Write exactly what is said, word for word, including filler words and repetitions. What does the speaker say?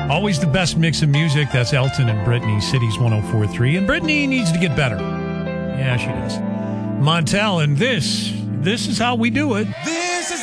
Always the best mix of music. That's Elton and Brittany, Cities one oh four point three. And Brittany needs to get better. Yeah, she does. Montel, and this, this is how we do it. This is